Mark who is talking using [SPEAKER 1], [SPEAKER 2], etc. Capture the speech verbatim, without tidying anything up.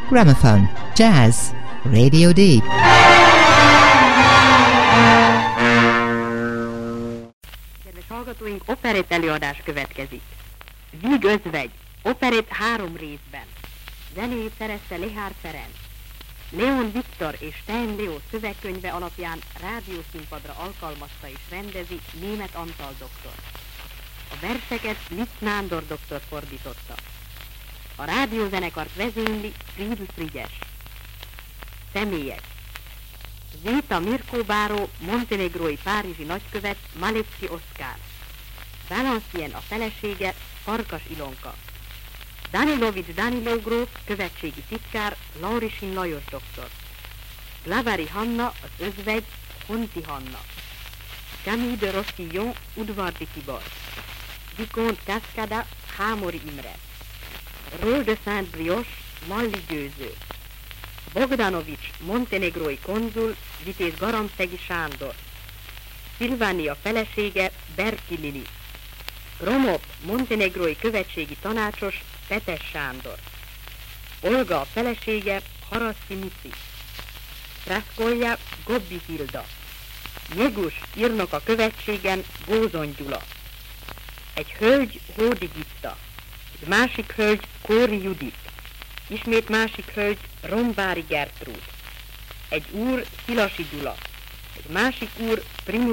[SPEAKER 1] Gramophone, Jazz, Radio D.
[SPEAKER 2] Kedves hallgatóink, operett előadás következik. Víg özvegy, operett három részben. Zenét szerezte Lehár Ferenc. Leon Viktor és Stein Leo szövegkönyve alapján rádiószínpadra alkalmazta és rendezi Németh Antal doktor. A verseket Liszt Nándor doktor fordította. A rádiózenekart vezényli Friedl Frigyes. Személyek: Zéta Mirko Báró, montenegrói párizsi nagykövet, Malecki Oszkár. Valencien a felesége, Farkas Ilonka. Danilovics Danilo gróf, követségi titkár, Laurisin Lajos doktor. Glavári Hanna, az özvegy, Honti Hanna. Camille de Rossillon, udvardi Tibor. Vicomte Cascada, Hámori Imre. Rôle de Saint-Brioche, Malli Győző. Bogdanovics, montenegrói konzul, vitéz Garamszegi Sándor. Szilváni a felesége, Berki Lili. Gromov, montenegrói követségi tanácsos, Petes Sándor. Olga a felesége, Haraszti Mici. Praszkolja, Gobbi Hilda. Nyegus, írnok a követségen, Gózon Gyula. Egy hölgy, Hódi Gitta. Egy másik hölgy, Kóri Judit. Ismét másik hölgy, Rombári Gertrúd. Egy úr, Szilasi Gyula. Egy másik úr, Primus